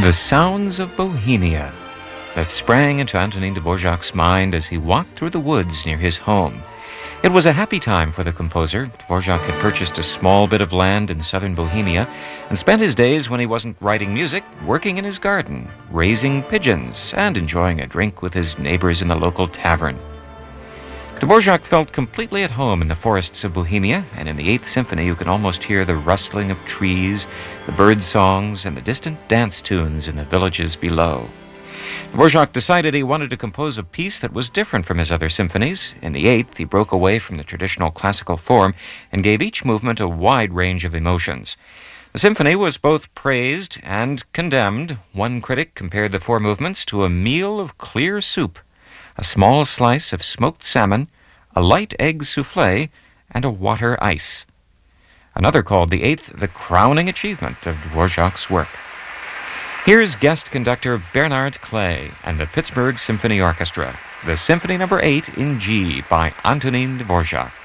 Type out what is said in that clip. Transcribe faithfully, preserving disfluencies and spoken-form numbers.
The sounds of Bohemia that sprang into Antonin Dvorak's mind as he walked through the woods near his home. It was a happy time for the composer. Dvorak had purchased a small bit of land in southern Bohemia and spent his days when he wasn't writing music, working in his garden, raising pigeons, and enjoying a drink with his neighbors in the local tavern. Dvorak felt completely at home in the forests of Bohemia, and in the Eighth Symphony you can almost hear the rustling of trees, the bird songs, and the distant dance tunes in the villages below. Dvorak decided he wanted to compose a piece that was different from his other symphonies. In the Eighth, he broke away from the traditional classical form and gave each movement a wide range of emotions. The symphony was both praised and condemned. One critic compared the four movements to a meal of clear soup, a small slice of smoked salmon, a light egg soufflé, and a water ice. Another called the Eighth the crowning achievement of Dvorak's work. Here's guest conductor Bernard Clay and the Pittsburgh Symphony Orchestra, the Symphony Number eight in G by Antonin Dvorak.